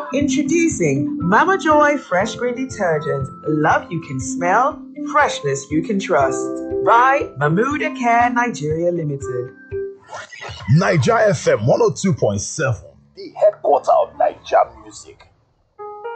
Introducing Mama Joy Fresh Green Detergent. Love you can smell, freshness you can trust. By Mamuda Care Nigeria Limited. Niger FM 102.7, the headquarter of Niger music.